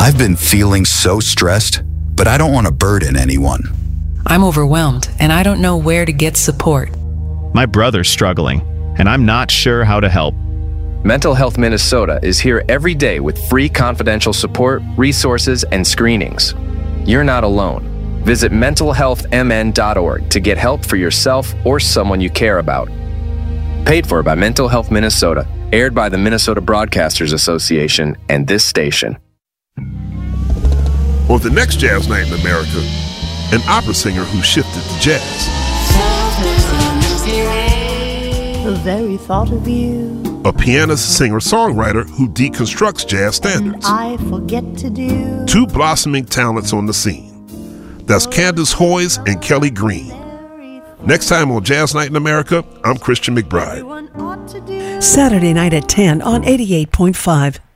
I've been feeling so stressed, but I don't want to burden anyone. I'm overwhelmed, and I don't know where to get support. My brother's struggling, and I'm not sure how to help. Mental Health Minnesota is here every day with free confidential support, resources, and screenings. You're not alone. Visit mentalhealthmn.org to get help for yourself or someone you care about. Paid for by Mental Health Minnesota, aired by the Minnesota Broadcasters Association and this station. On the next Jazz Night in America, an opera singer who shifted to jazz. The very thought of you, A pianist, singer, songwriter who deconstructs jazz standards. I forget to do. Two blossoming talents on the scene. That's Candace Hoyes and Kelly Green. Next time on Jazz Night in America, I'm Christian McBride. Everyone ought to do. Saturday night at 10 on 88.5.